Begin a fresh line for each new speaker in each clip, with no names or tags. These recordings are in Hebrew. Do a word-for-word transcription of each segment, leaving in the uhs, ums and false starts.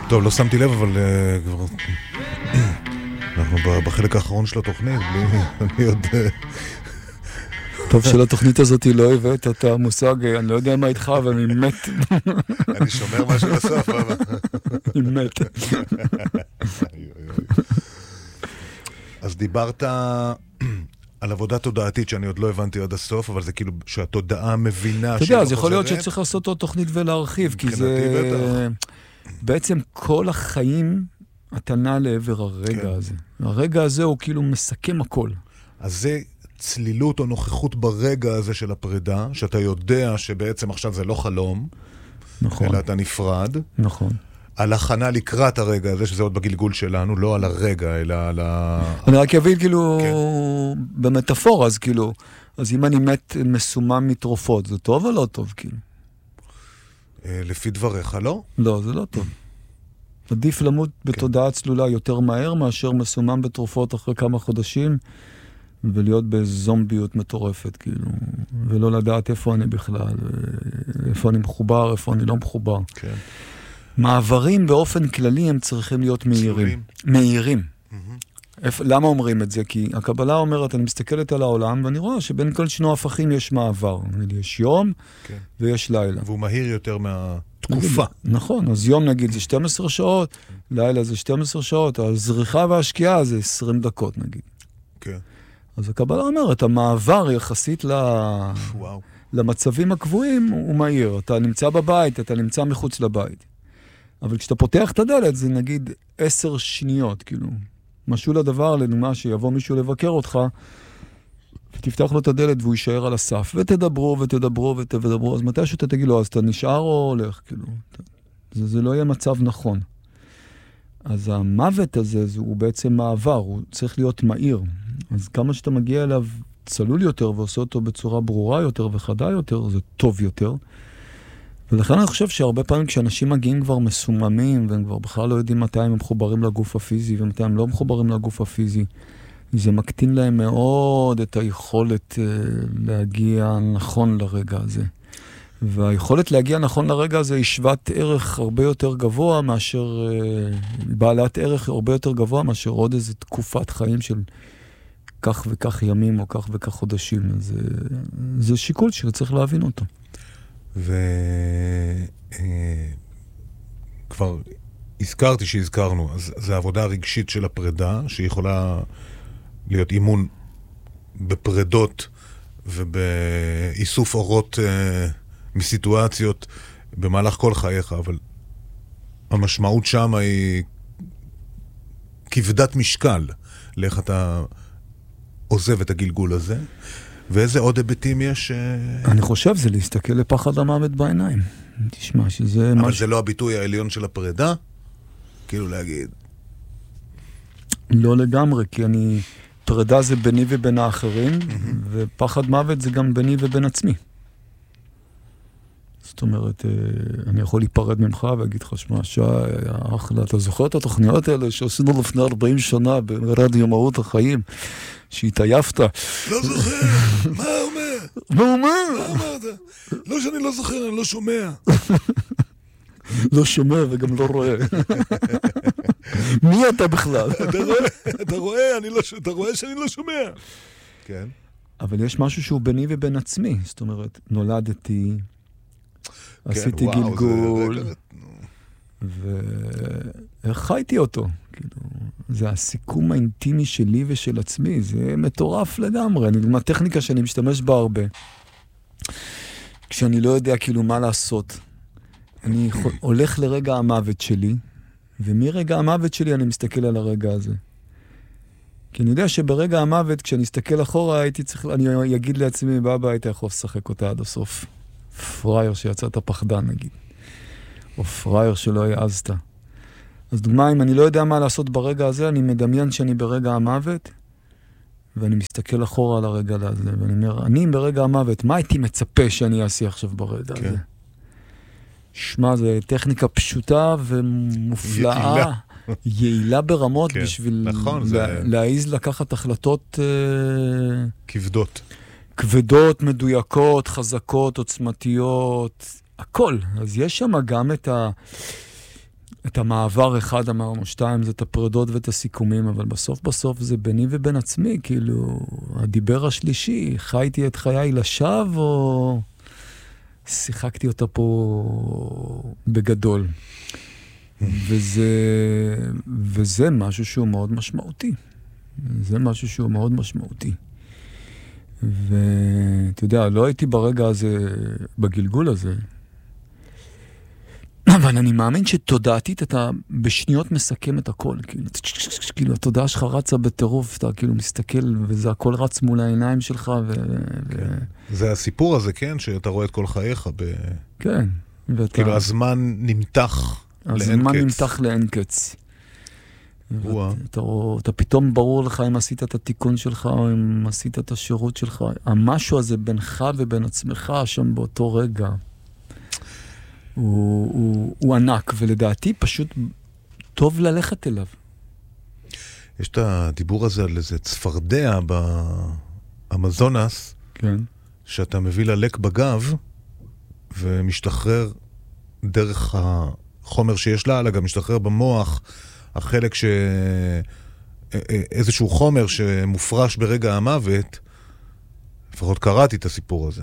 טוב, לא שמתי לב, אבל כבר... אנחנו בחלק האחרון של התוכנית, בלי עוד...
טוב שלתוכנית הזאת לא הבאת את המושג, אני לא יודע מה איתך, אבל אני מת.
אני שומר משהו לסוף, אבל...
אני מת.
אז דיברת על עבודה תודעתית שאני עוד לא הבנתי עד הסוף, אבל זה כאילו שהתודעה מבינה...
אתה יודע, אז יכול להיות שצריך לעשות עוד תוכנית ולהרחיב, כי זה... בעצם כל החיים אתה נע לעבר הרגע הזה. הרגע הזה הוא כאילו מסכם הכל.
אז זה צלילות או נוכחות ברגע הזה של הפרידה, שאתה יודע שבעצם עכשיו זה לא חלום,
נכון.
אלא אתה נפרד.
נכון.
על הכנה לקראת הרגע הזה, שזה עוד בגלגול שלנו, לא על הרגע, אלא על ה...
אני רק אבין כאילו, במטאפורה, אז כאילו, אז אם אני מת מסומם מתרופות, זה טוב או לא טוב, כאילו?
לפי דבריך, לא?
לא, זה לא טוב. עדיף למות בתודעה צלולה יותר מהר, מאשר מסומם בתרופות אחרי כמה חודשים, ולהיות בזומביות מטורפת, כאילו, ולא לדעת איפה אני בכלל, איפה אני מחובר, איפה אני לא מחובר.
כן.
מעברים באופן כללי הם צריכים להיות מהירים. מהירים. למה אומרים את זה? כי הקבלה אומרת, אני מסתכלת על העולם, ואני רואה שבין כל שני הפכים יש מעבר. יש יום ויש לילה.
והוא מהיר יותר מהתקופה.
נכון, אז יום נגיד זה שתים עשרה שעות, לילה זה שתים עשרה שעות, הזריחה והשקיעה זה עשרים דקות נגיד.
כן.
אז הקבלה אומרת, המעבר יחסית למצבים הקבועים הוא מהיר. אתה נמצא בבית, אתה נמצא מחוץ לבית. אבל כשאתה פותח את הדלת, זה נגיד עשר שניות, כאילו. משהו לדבר, לדוגמה, שיבוא מישהו לבקר אותך, ותפתח לו את הדלת והוא יישאר על הסף, ותדברו ותדברו ותדברו, אז מתי שאתה תגיד לו, אז אתה נשאר או הולך, כאילו. זה, זה לא יהיה מצב נכון. אז המוות הזה, הוא בעצם מעבר, הוא צריך להיות מהיר. אז כמה שאתה מגיע אליו צלול יותר, ועושה אותו בצורה ברורה יותר וחדה יותר, זה טוב יותר. ולכן אני חושב שהרבה פעמים כשאנשים מגיעים כבר מסוממים, והם כבר בכלל לא יודעים מתי הם מחוברים לגוף הפיזי, ומתי הם לא מחוברים לגוף הפיזי, זה מקטין להם מאוד את היכולת uh, להגיע נכון לרגע הזה. והיכולת להגיע נכון לרגע הזה היא שוות ערך הרבה יותר גבוה מאשר, uh, בעלת ערך הרבה יותר גבוה מאשר עוד איזו תקופת חיים של כך וכך ימים או כך וכך חודשים. אז uh, זה שיקול שצריך להבין אותו.
וכבר הזכרתי שהזכרנו, אז זה העבודה הרגשית של הפרידה, שיכולה להיות אימון בפרידות ובאיסוף אורות מסיטואציות במהלך כל חייך, אבל המשמעות שם היא כבדת משקל לאיך אתה עוזב את הגלגול הזה. ואיזה עוד היבטים יש?
אני חושב זה להסתכל לפחד המוות בעיניים. תשמע שזה...
אבל זה לא הביטוי העליון של הפרידה? כאילו להגיד...
לא לגמרי, כי אני... פרידה זה ביני ובין האחרים, ופחד מוות זה גם ביני ובין עצמי. זאת אומרת, אני יכול להיפרד ממך ולהגיד לך, שמע, שי, אחלה, אתה זוכר את התוכניות האלה שעשינו לפני ארבעים שנה ברדיו מהות החיים, שהתעייפת?
לא זוכר, מה אומר?
מה אומר?
מה אמרת? לא שאני לא זוכר, אני לא שומע.
לא שומע וגם לא רואה. מי אתה בכלל?
אתה רואה, אתה רואה שאני לא שומע. כן.
אבל יש משהו שהוא ביני ובין עצמי. זאת אומרת, נולדתי, עשיתי גלגול, וחייתי אותו. זה הסיכום האינטימי שלי ושל עצמי. זה מטורף לגמרי. אני דוגמה טכניקה שאני משתמש בה הרבה. כשאני לא יודע כאילו מה לעשות. אני הולך לרגע המוות שלי, ומרגע המוות שלי אני מסתכל על הרגע הזה. כי אני יודע שברגע המוות, כשאני אסתכל אחורה, הייתי צריך, אני אגיד לעצמי, בבא, הייתי יכול לשחק אותה עד הסוף. פרייר שיצאת פחדן, נגיד. או פרייר שלא העזת. אז דוגמה, אם אני לא יודע מה לעשות ברגע הזה, אני מדמיין שאני ברגע המוות, ואני מסתכל אחורה על הרגע הזה, ואני אומר, אני ברגע המוות, מה הייתי מצפה שאני אעשה עכשיו ברגע הזה? שמע, זו טכניקה פשוטה ומופלאה. יעילה. יעילה ברמות כן, בשביל
נכון,
לה,
זה...
להעיז לקחת החלטות...
כבדות.
כבדות, מדויקות, חזקות, עוצמתיות, הכל. אז יש שם גם את ה... את המעבר אחד אמרנו, שתיים זה את הפרדות ואת הסיכומים, אבל בסוף בסוף זה ביני ובין עצמי, כאילו, הדיבר השלישי, חייתי את חיי לשווא, או שיחקתי אותה פה בגדול. וזה, וזה משהו שהוא מאוד משמעותי. זה משהו שהוא מאוד משמעותי. ואתה יודע, לא הייתי ברגע הזה, בגלגול הזה, אבל אני מאמין שתודעתית אתה בשניות מסכם את הכל, כאילו, כאילו התודעה שלך רצה בטירוף, אתה כאילו מסתכל וזה הכל רץ מול העיניים שלך. ו...
כן. זה הסיפור הזה, כן? שאתה רואה את כל חייך ב...
כן. ואתה...
כאילו הזמן נמתח לאין קץ. הזמן
נמתח לאין קץ. ואתה, אתה פתאום ברור לך אם עשית את התיקון שלך או אם עשית את השירות שלך. המשהו הזה בינך ובין עצמך שם באותו רגע. הוא, הוא, הוא ענק, ולדעתי פשוט טוב ללכת אליו.
יש את הדיבור הזה על איזה צפרדע באמזונס,
כן.
שאתה מביא ללק בגב, ומשתחרר דרך החומר שיש לה, אלא גם משתחרר במוח, החלק ש... איזשהו חומר שמופרש ברגע המוות, לפחות קראתי את הסיפור הזה,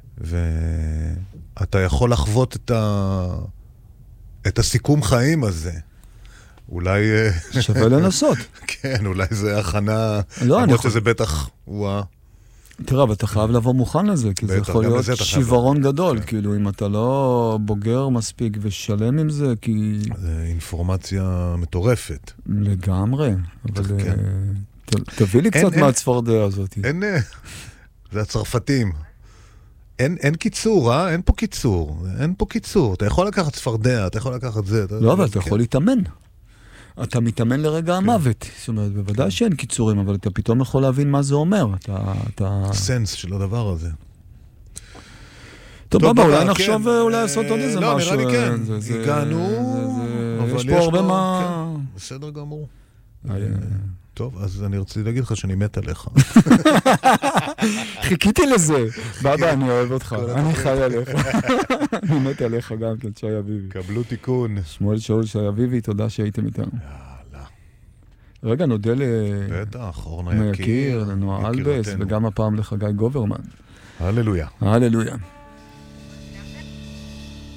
ואתה יכול לחוות את, ה... את הסיכום חיים הזה. אולי...
שווה לנסות.
כן, אולי זה הכנה...
לא, אני יכול...
שזה בטח... וואה.
תראה, אבל אתה חייב לבוא מוכן לזה, כי זה יכול להיות שיוורון גדול, כאילו, אם אתה לא בוגר מספיק ושלם עם זה, כי...
זה אינפורמציה מטורפת.
לגמרי, אבל תביא לי קצת מהצפרדע הזאת.
אין, זה הצרפתים. אין, אין קיצור, אה? אין פה קיצור. אין פה קיצור. אתה יכול לקחת צפרדע, אתה יכול לקחת זה.
לא, אבל אתה יכול להתאמן. אתה מתאמן לרגע המוות. זאת אומרת, בוודאי שאין קיצורים, אבל אתה פתאום יכול להבין מה זה אומר. אתה...
סנס של הדבר הזה.
טוב, בבא, אולי נחשוב אולי לעשות עוד איזה משהו.
לא, נראה לי כן. הגענו,
יש פה הרבה מה...
בסדר גמור. טוב, אז אני רציתי להגיד לך שאני מת עליך.
חיכיתי לזה. בבא, אני אוהב אותך. אני חי עליך. אני מת עליך גם כן, שי אביבי.
קבלו תיקון.
שמואל שאול, שי אביבי, תודה שהייתם איתנו.
יאללה.
רגע, נודה
בטח, אורנה יקיר.
לנועה אלבס, וגם הפעם לחגי גוברמן.
הללויה.
הללויה.